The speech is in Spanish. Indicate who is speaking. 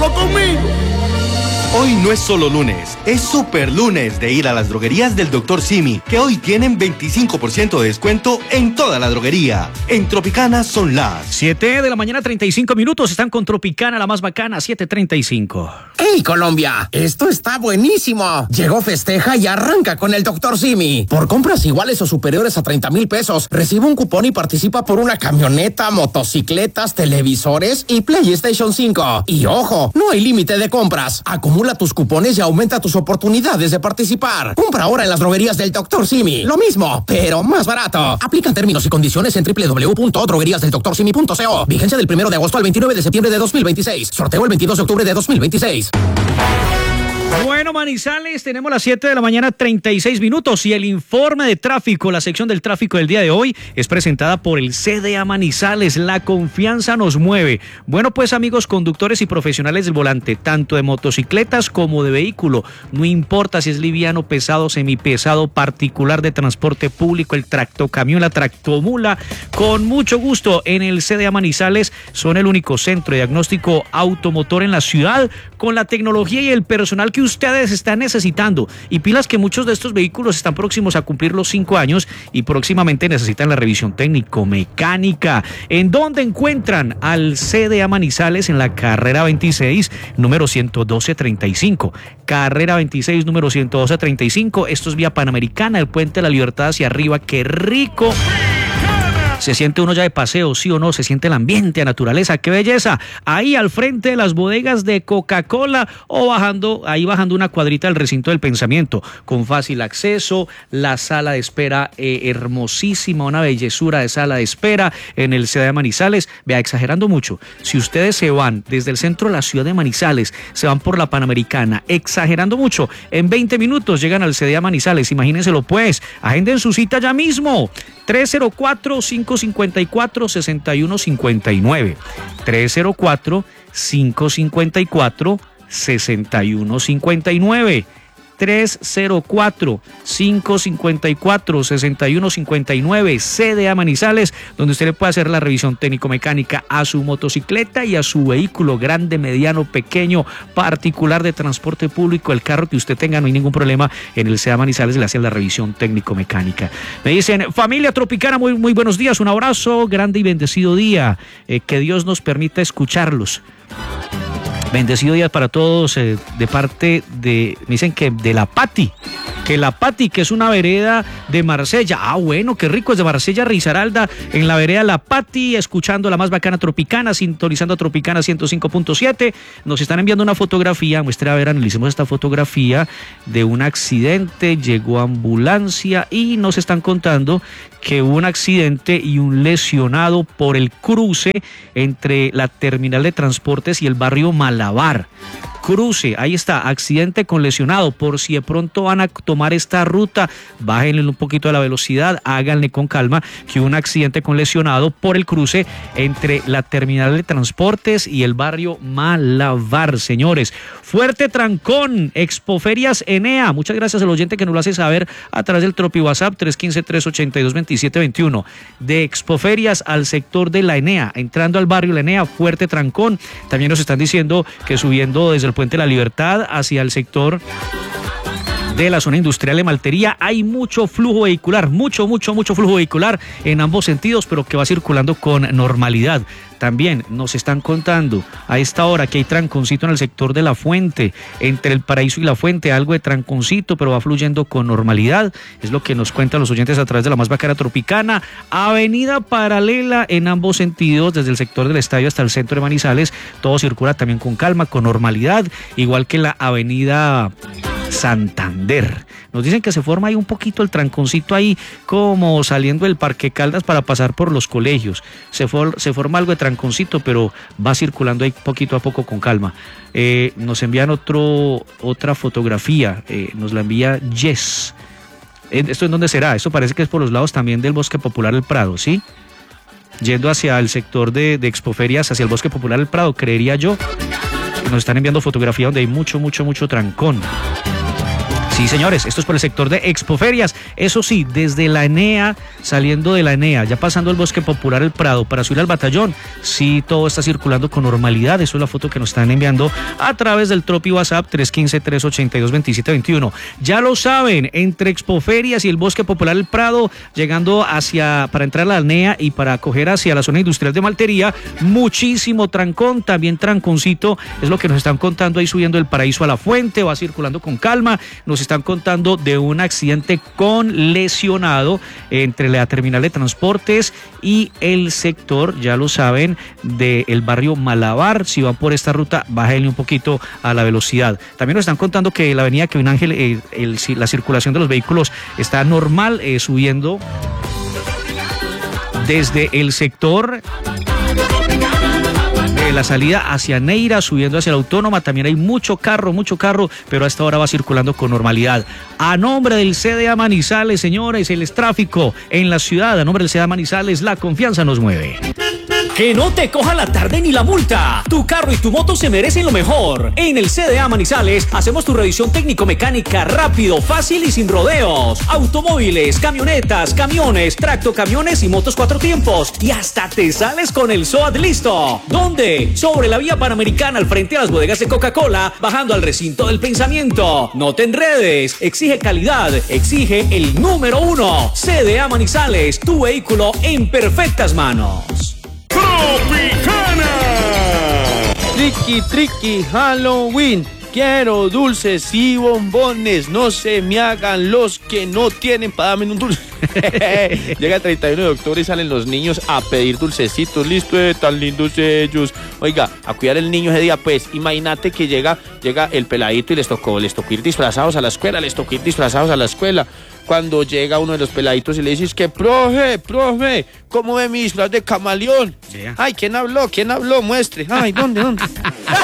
Speaker 1: solo conmigo.
Speaker 2: Hoy no es solo lunes, es super lunes de ir a las droguerías del Dr. Simi, que hoy tienen 25% de descuento en toda la droguería. En Tropicana son las
Speaker 3: 7 de la mañana, 35 minutos. Están con Tropicana, la más bacana, 7:35.
Speaker 4: ¡Hey, Colombia! Esto está buenísimo. Llegó, festeja y arranca con el Dr. Simi. Por compras iguales o superiores a 30,000 pesos, recibe un cupón y participa por una camioneta, motocicletas, televisores y PlayStation 5. Y ojo, no hay límite de compras. Acumula tus cupones y aumenta tus oportunidades de participar. Compra ahora en las droguerías del Dr. Simi. Lo mismo, pero más barato. Aplican términos y condiciones en www.drogueriasdeldoctorsimi.co. Vigencia del 1 de agosto al 29 de septiembre de 2026. Sorteo el 22 de octubre de 2026.
Speaker 3: Bueno, Manizales, tenemos las 7 de la mañana, 36 minutos y el informe de tráfico, la sección del tráfico del día de hoy es presentada por el CDA Manizales. La confianza nos mueve. Bueno, pues amigos conductores y profesionales del volante, tanto de motocicletas como de vehículo, no importa si es liviano, pesado, semipesado, particular, de transporte público, el tractocamión, la tractomula, con mucho gusto en el CDA Manizales son el único centro de diagnóstico automotor en la ciudad con la tecnología y el personal que ustedes están necesitando. Y pilas que muchos de estos vehículos están próximos a cumplir los 5 años y próximamente necesitan la revisión técnico-mecánica. ¿En dónde encuentran al CDA Manizales? En la carrera 26, número 11235. Carrera 26, número 11235. Esto es vía Panamericana, el Puente de la Libertad hacia arriba. ¡Qué rico! Se siente uno ya de paseo, sí o no, se siente el ambiente, la naturaleza, qué belleza. Ahí al frente de las bodegas de Coca-Cola o bajando una cuadrita del recinto del pensamiento, con fácil acceso, la sala de espera hermosísima, una bellezura de sala de espera en el CDA de Manizales. Vea, exagerando mucho, si ustedes se van desde el centro de la ciudad de Manizales, se van por la Panamericana, exagerando mucho, en 20 minutos llegan al CDA Manizales, imagínenselo pues, agenden su cita ya mismo, 304-554-6159. 304-554-6159. 304-554-6159, CDA Manizales, donde usted le puede hacer la revisión técnico-mecánica a su motocicleta y a su vehículo grande, mediano, pequeño, particular, de transporte público, el carro que usted tenga, no hay ningún problema, en el CDA Manizales le hacen la revisión técnico-mecánica. Me dicen, familia Tropicana, muy buenos días, un abrazo, grande y bendecido día, que Dios nos permita escucharlos. Bendecido día para todos, de parte de, me dicen que de La Pati, que es una vereda de Marsella. Ah, bueno, qué rico, es de Marsella, Risaralda, en la vereda La Pati, escuchando la más bacana Tropicana, sintonizando a Tropicana 105.7. Nos están enviando una fotografía, muestre a ver, analicemos esta fotografía de un accidente, llegó ambulancia y nos están contando que hubo un accidente y un lesionado por el cruce entre la terminal de transportes y el barrio Malabar. Cruce, ahí está, accidente con lesionado. Por si de pronto van a tomar esta ruta, bájenle un poquito de la velocidad, háganle con calma, que hubo un accidente con lesionado por el cruce entre la terminal de transportes y el barrio Malabar, señores. Fuerte trancón, Expoferias Enea. Muchas gracias al oyente que nos lo hace saber a través del Tropi WhatsApp 315-382-2721. De Expoferias al sector de la Enea, entrando al barrio La Enea, fuerte trancón. También nos están diciendo que subiendo desde el Puente de la Libertad hacia el sector de la zona industrial de Maltería hay mucho flujo vehicular, mucho flujo vehicular en ambos sentidos, pero que va circulando con normalidad. También nos están contando a esta hora que hay tranconcito en el sector de La Fuente, entre el Paraíso y La Fuente, algo de tranconcito, pero va fluyendo con normalidad. Es lo que nos cuentan los oyentes a través de la más bacana Tropicana. Avenida paralela en ambos sentidos, desde el sector del estadio hasta el centro de Manizales. Todo circula también con calma, con normalidad, igual que la avenida Santander. Nos dicen que se forma ahí un poquito el tranconcito ahí, como saliendo del Parque Caldas para pasar por los colegios. Se forma algo de tranconcito, pero va circulando ahí poquito a poco con calma. Nos envían otra fotografía, nos la envía Jess. ¿Esto en dónde será? Esto parece que es por los lados también del Bosque Popular del Prado, ¿sí? Yendo hacia el sector de Expoferias, hacia el Bosque Popular del Prado, creería yo. Nos están enviando fotografía donde hay mucho trancón. Sí, señores, esto es por el sector de Expoferias. Eso sí, desde la ENEA, saliendo de la ENEA, ya pasando el Bosque Popular El Prado para subir al Batallón, sí, todo está circulando con normalidad. Eso es la foto que nos están enviando a través del Tropi WhatsApp 315-382-2721. Ya lo saben, entre Expoferias y el Bosque Popular El Prado, llegando para entrar a la ENEA y para coger hacia la zona industrial de Maltería, muchísimo trancón, también tranconcito, es lo que nos están contando ahí subiendo el Paraíso a la Fuente, va circulando con calma. Nos están contando de un accidente con lesionado entre la terminal de transportes y el sector, ya lo saben, del barrio Malabar. Si van por esta ruta, bájenle un poquito a la velocidad. También nos están contando que la avenida Kevin Ángel, la circulación de los vehículos está normal, subiendo desde el sector la salida hacia Neira, subiendo hacia la Autónoma, también hay mucho carro, pero a esta hora va circulando con normalidad. A nombre del CDA Manizales, señores, el tráfico en la ciudad, a nombre del CDA Manizales, la confianza nos mueve.
Speaker 1: Que no te coja la tarde ni la multa. Tu carro y tu moto se merecen lo mejor. En el CDA Manizales hacemos tu revisión técnico-mecánica rápido, fácil y sin rodeos. Automóviles, camionetas, camiones, tractocamiones y motos 4 tiempos. Y hasta te sales con el SOAT listo. ¿Dónde? Sobre la vía Panamericana al frente a las bodegas de Coca-Cola, bajando al recinto del pensamiento. No te enredes. Exige calidad. Exige el número 1. CDA Manizales, tu vehículo en perfectas manos.
Speaker 5: Tropicana. Triqui, Halloween. Quiero dulces y bombones. No se me hagan los que no tienen para darme un dulce. Llega el 31 de octubre y salen los niños a pedir dulcecitos. Listo, tan lindos ellos. Oiga, a cuidar el niño ese día, pues. Imagínate que llega el peladito y les tocó ir disfrazados a la escuela. Cuando llega uno de los peladitos y le dices que, profe, ¿cómo ve mi disfraz de camaleón?
Speaker 3: Sí.
Speaker 5: Ay, ¿quién habló? Muestre. Ay, ¿dónde?